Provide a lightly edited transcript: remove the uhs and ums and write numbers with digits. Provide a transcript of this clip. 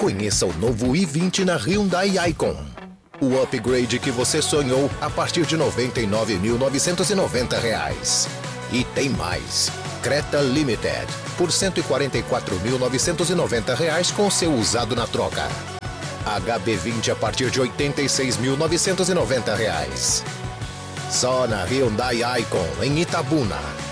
Conheça o novo i20 na Hyundai Icon. O upgrade que você sonhou a partir de R$ 99.990. E tem mais. Creta Limited por R$ 144.990 com seu usado na troca. HB20 a partir de R$ 86.990. Só na Hyundai Icon em Itabuna.